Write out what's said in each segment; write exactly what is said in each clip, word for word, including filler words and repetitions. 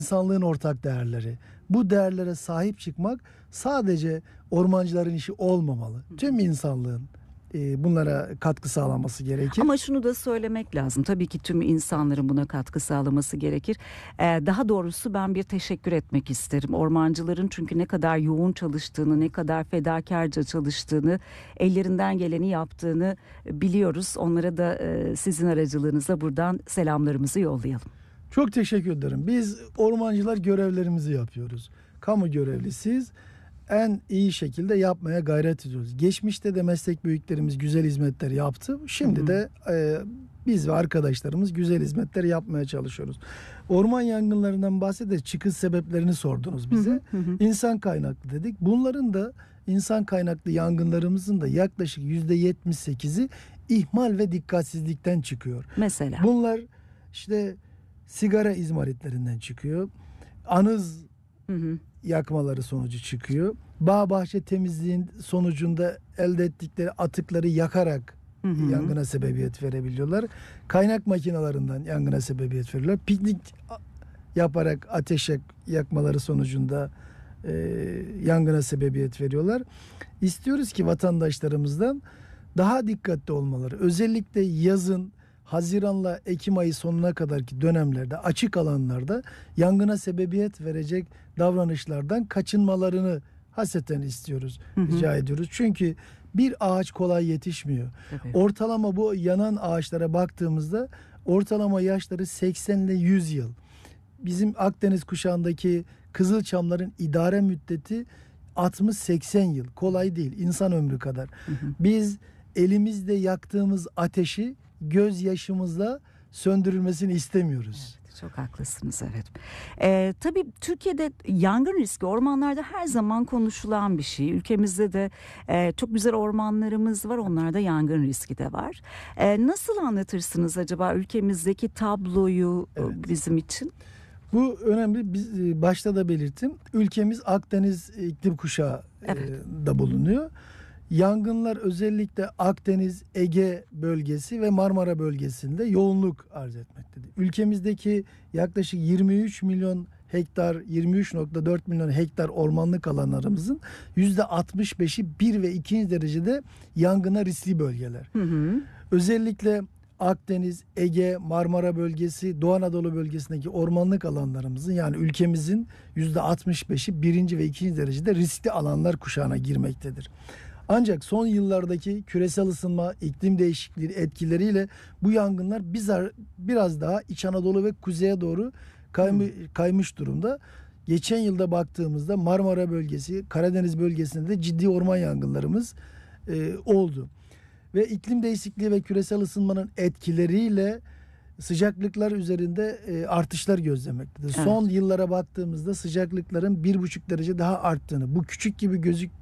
İnsanlığın ortak değerleri. Bu değerlere sahip çıkmak sadece ormancıların işi olmamalı. Tüm insanlığın e, bunlara katkı sağlaması gerekir. Ama şunu da söylemek lazım. Tabii ki tüm insanların buna katkı sağlaması gerekir. Ee, daha doğrusu ben bir teşekkür etmek isterim. Ormancıların çünkü ne kadar yoğun çalıştığını, ne kadar fedakarca çalıştığını, ellerinden geleni yaptığını biliyoruz. Onlara da e, sizin aracılığınıza buradan selamlarımızı yollayalım. Çok teşekkür ederim. Biz ormancılar görevlerimizi yapıyoruz. Kamu görevlisiyiz. En iyi şekilde yapmaya gayret ediyoruz. Geçmişte de meslek büyüklerimiz güzel hizmetler yaptı. Şimdi hı hı. de e, biz ve arkadaşlarımız güzel hizmetler yapmaya çalışıyoruz. Orman yangınlarından bahsederek çıkış sebeplerini sordunuz bize. Hı hı hı. İnsan kaynaklı dedik. Bunların da insan kaynaklı yangınlarımızın da yaklaşık yüzde yetmiş sekizi ihmal ve dikkatsizlikten çıkıyor. Mesela? Bunlar işte sigara izmaritlerinden çıkıyor. Anız hı hı. yakmaları sonucu çıkıyor. Bağ bahçe temizliğin sonucunda elde ettikleri atıkları yakarak hı hı. yangına sebebiyet verebiliyorlar. Kaynak makinelerinden yangına sebebiyet veriyorlar. Piknik yaparak ateş yakmaları sonucunda e, yangına sebebiyet veriyorlar. İstiyoruz ki vatandaşlarımızdan daha dikkatli olmaları. Özellikle yazın Haziran'la Ekim ayı sonuna kadarki dönemlerde açık alanlarda yangına sebebiyet verecek davranışlardan kaçınmalarını hasreten istiyoruz, hı hı. rica ediyoruz. Çünkü bir ağaç kolay yetişmiyor. Tabii. Ortalama bu yanan ağaçlara baktığımızda ortalama yaşları seksen ile yüz yıl. Bizim Akdeniz kuşağındaki kızılçamların idare müddeti altmış seksen yıl. Kolay değil, insan ömrü kadar. Hı hı. Biz elimizde yaktığımız ateşi gözyaşımızla söndürülmesini istemiyoruz. Evet, çok haklısınız, evet. Ee, tabii Türkiye'de yangın riski ormanlarda her zaman konuşulan bir şey. Ülkemizde de e, çok güzel ormanlarımız var, onlarda yangın riski de var. E, nasıl anlatırsınız acaba ülkemizdeki tabloyu evet. bizim için? Bu önemli. Biz başta da belirttim. Ülkemiz Akdeniz iklim kuşağı evet. da bulunuyor. Yangınlar özellikle Akdeniz, Ege bölgesi ve Marmara bölgesinde yoğunluk arz etmektedir. Ülkemizdeki yaklaşık yirmi üç milyon hektar, yirmi üç nokta dört milyon hektar ormanlık alanlarımızın yüzde altmış beşi bir ve ikinci derecede yangına riskli bölgeler. Hı hı. Özellikle Akdeniz, Ege, Marmara bölgesi, Doğu Anadolu bölgesindeki ormanlık alanlarımızın yani ülkemizin yüzde altmış beşi birinci ve ikinci derecede riskli alanlar kuşağına girmektedir. Ancak son yıllardaki küresel ısınma, iklim değişikliği etkileriyle bu yangınlar biraz daha İç Anadolu ve kuzeye doğru kaymış, kaymış durumda. Geçen yılda baktığımızda Marmara bölgesi, Karadeniz bölgesinde de ciddi orman yangınlarımız e, oldu. Ve iklim değişikliği ve küresel ısınmanın etkileriyle sıcaklıklar üzerinde e, artışlar gözlemektedir. Evet. Son yıllara baktığımızda sıcaklıkların bir buçuk derece daha arttığını, bu küçük gibi gözük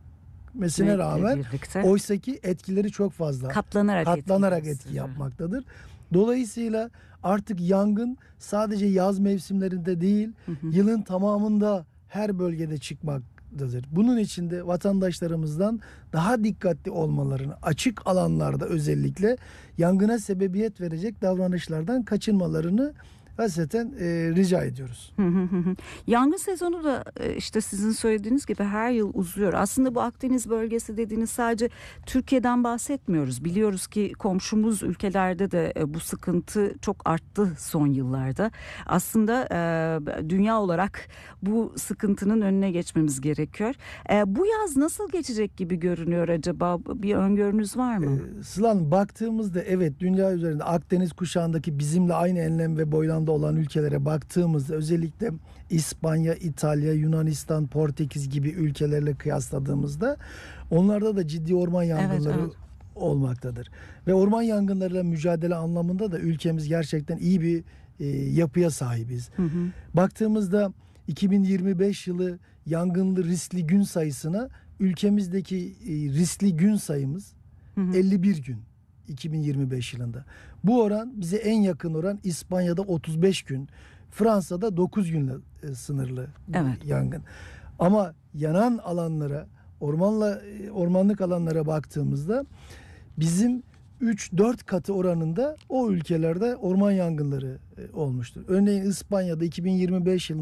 mesine rağmen birlikte. Oysaki etkileri çok fazla. Katlanarak, katlanarak etki yapmaktadır. Dolayısıyla artık yangın sadece yaz mevsimlerinde değil, hı hı. yılın tamamında her bölgede çıkmaktadır. Bunun için de vatandaşlarımızdan daha dikkatli olmalarını, açık alanlarda özellikle yangına sebebiyet verecek davranışlardan kaçınmalarını hasreten e, rica ediyoruz. Yangın sezonu da işte sizin söylediğiniz gibi her yıl uzuyor. Aslında bu Akdeniz bölgesi dediğiniz sadece Türkiye'den bahsetmiyoruz. Biliyoruz ki komşumuz ülkelerde de bu sıkıntı çok arttı son yıllarda. Aslında e, dünya olarak bu sıkıntının önüne geçmemiz gerekiyor. E, bu yaz nasıl geçecek gibi görünüyor acaba? Bir öngörünüz var mı? E, Sılan baktığımızda evet dünya üzerinde Akdeniz kuşağındaki bizimle aynı enlem ve boylamda olan ülkelere baktığımızda özellikle İspanya, İtalya, Yunanistan, Portekiz gibi ülkelerle kıyasladığımızda onlarda da ciddi orman yangınları evet, evet. olmaktadır. Ve orman yangınlarıyla mücadele anlamında da ülkemiz gerçekten iyi bir e, yapıya sahibiz. Hı hı. Baktığımızda iki bin yirmi beş yılı yangınlı riskli gün sayısına ülkemizdeki e, riskli gün sayımız hı hı. elli bir gün. iki bin yirmi beş yılında. Bu oran bize en yakın oran İspanya'da otuz beş gün, Fransa'da dokuz günle e, sınırlı evet. yangın. Ama yanan alanlara, ormanla ormanlık alanlara baktığımızda bizim üç dört katı oranında o ülkelerde orman yangınları e, olmuştur. Örneğin İspanya'da iki bin yirmi beş yılında